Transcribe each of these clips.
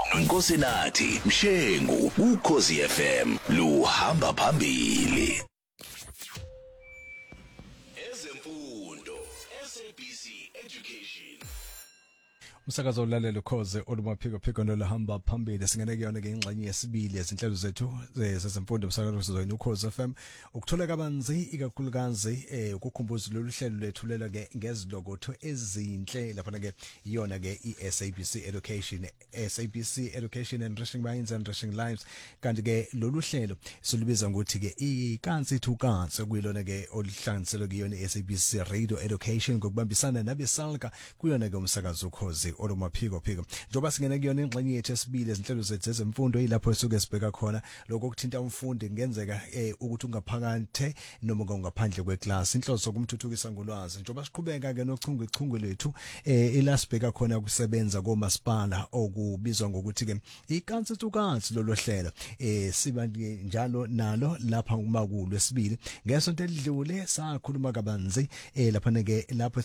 Nonkosi nathi Mshengu uKhosi FM luhamba phambili. Ezemfundo SABC Education. Umsakazo ulalelo Khoze olumaphiko phiko nolahamba phambili singene kuyona ke ingxenye yesibili yezinhlelo zethu zezemfundo umsakazo sizweni uKhoze FM ukuthola kabanzi ikakhulukazi ukukhumbuza lolu hlelo lethulela ke ngezilokotho ezinhle lapha ke iyona ke iSABC Education Enriching Minds and Enriching Lives kanti ke lolu hlelo silubiza ngokuthi ke ikansi to kansi kuyilona ke oluhlanganiselo kuyona iSABC Radio Education ngokubambisana nabeSalka kuyona ke umsakazo uKhoze olumaphiko njoba singena kuyona ingxenye yethu esibili ezinhlelo zethu zezemfundo yilapho esuke sibheka khona lokho kuthinta umfundi ngenzeka ukuthi ungaphakathe noma ungaphandle kweclass inhloso kumthuthukisa ngolwazi njoba siqhubeka ke nochungechunge lethu elasibheka khona kusebenza komasipala okubizwa ngokuthi ke ikansi to kansi lolo hlelo siba njalo nalo lapha kumakulu esibili ngesonto elidlule sakhuluma kabanzi lapha ke lapho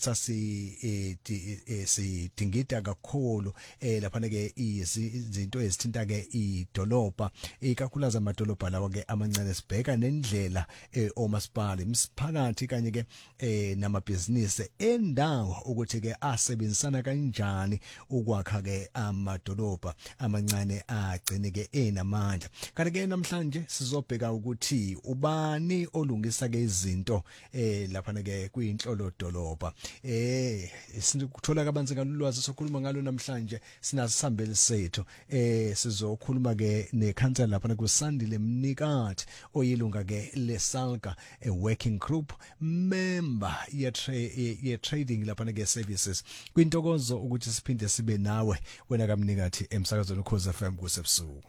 sidingida kakhulu lapha ke izinto ezithinta ke idolobha ikakhulukazi amadolobha lawa ke amancane sibheka nendlela omasipala imsiphakathi kanye ke namabhizinisi endawo ukuthi ke asebenzisana kanjani ukwakha ke amadolobha amancane agcine ke enamandla kanti ke namhlanje sizobheka ukuthi ubani olungisa ke izinto lapha ke kuyinhlolo dolobha sikuthola kabanzi ngalulwazi sokhuluma ngalo namhlanje sinasihambeli sethu sizokhuluma ke nekhansela lapha kuSandile Mnikati oyilunga ke leSalka working group member ye trading lapha ke services kwintokozo ukuthi siphinde sibe nawe wena kaMnikati emsakazweni uKhoze FM kusebusuku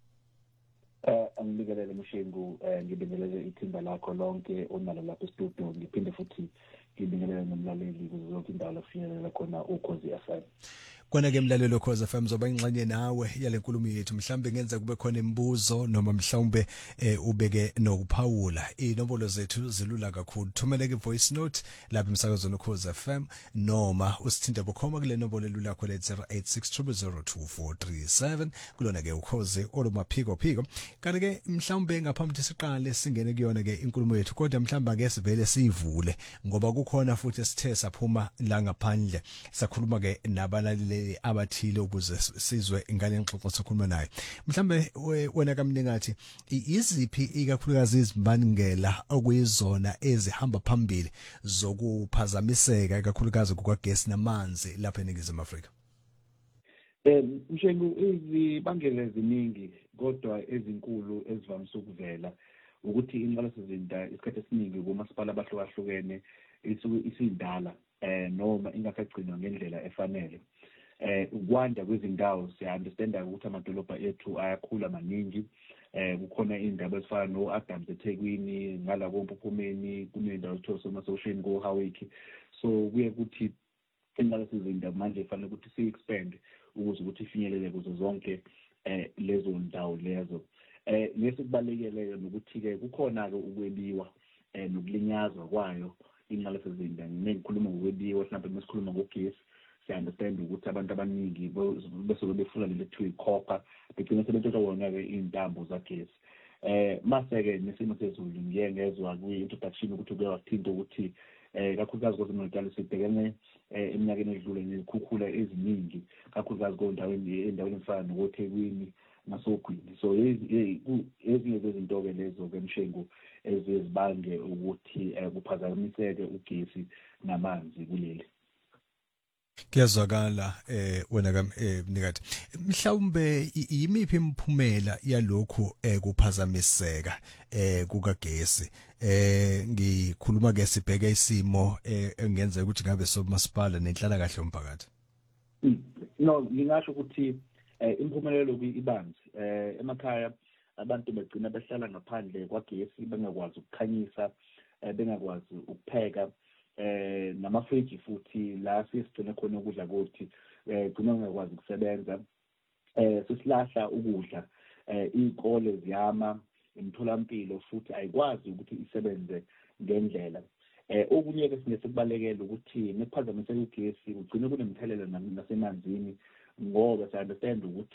angibingelele Mshengu ngibingelele ithimba lakho lonke onalo lapha e-studio ngiphinde futhi ngibingelele nomlaleli kuzo zonke indawo lafinyelele khona uKhoze FM kona ke mlalelo Khoze FM zoba ingxenye nawe yale nkulumo yethu mhlambe ngenza kube khona imibuzo noma mhlawumbe ubeke nokuphawula inombolo zethu zilula kakhulu thumela ke voice note lapha emsakazweni uKhoze FM noma usithinte bokhoma kule nombolo elula khona 0860002437 kulona ke uKhoze olumaphiko kanti ke mhlawumbe ngaphambi siqale singene kuyona ke inkulumo yethu kodwa mhlawumbe ake sivele sivule ngoba kukhona futhi sithe saphuma la ngaphandle sakhuluma ke nabalaleli abathile ukuze sizwe ingane ngixoxo sokhuluma naye mhlambe wena kaMningathi iziphi ikakhulukazi izimbangela okuyizona ezihamba phambili zokuphazamiseka ikakhulukazi kukagesi namanzi lapha eNingizimu Afrika Mshengu izibangela eziningi kodwa ezinkulu ezivamise ukuvela ukuthi inqalasizinda isikhathi esiningi kumasipala abahlukahlukene isindala noma ingakagcinwa ngendlela efanele ukwanda kwezindawo siya-understanda ukuthi amadolobha ethu ayakhula maningi kukhona indaba ezifana no-Adams eThekwini ngala koMphuphumeni kunendawo ethiwa Somasoshen ko-Hawiki so kuye ukuthi inqalasizinda manje ifanele ukuthi si-expand ukuze ukuthi ifinyelele kuzo zonke lezo ndawo lezo nesikubalekeleyo nokuthi ke kukhona ke ukwebiwa nokulinyazwa kwayo inqalasizinda ngikhuluma ngokwebiwa mhlawumbe masikhuluma ngogesi siya-understand ukuthi abantu abaningi bese befuna le lethu ikhopha begcina sebethola wona ke intambo zagesi mase-ke nesimo sezulu ngiyengezwa kwi-introduction ukuthi kuye wathinta ukuthi kakhulukazi kwezemidlalo sibhekene eminyakeni edlule nezikhukhula eziningi kakhulukazi endaweni efana nokoThekwini nasoGwini so ezinye zezinto-ke lezo-ke Mshengu ezizibange ukuthi kuphazamiseke ugesi namanzi kuleli kuyazwakala wena kaMnikati mhlawumbe yimiphi imphumela yalokhu kuphazamiseka kukagesi ngikhuluma ke sibheke isimo engenza ukuthi ngabe somasipala nenhlala kahle yomphakathi no ngingasho ukuthi impumelelo ibanzi emakhaya abantu begcina behlala ngaphandle kwagesi bengakwazi ukukhanyisa bengakwazi ukupheka namafriji futhi la sisigcina khona ukudla kothi gcina ungakwazi ukusebenza sisilahla ukudla izikole ziyama imitholampilo futhi ayikwazi ukuthi isebenze ngendlela okunye ke singekubalekela ukuthi nephazamiseka ugesi ugcina kunemthelela nasemanzini ngoba siya understand ukuthi